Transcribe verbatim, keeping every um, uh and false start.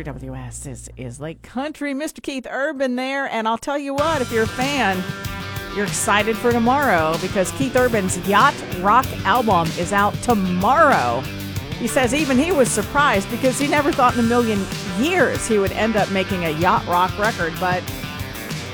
ninety-three W S. This is Lake Country. Mister Keith Urban there. And I'll tell you what, if you're a fan, you're excited for tomorrow because Keith Urban's Yacht Rock album is out tomorrow. He says even he was surprised because he never thought in a million years he would end up making a yacht rock record, but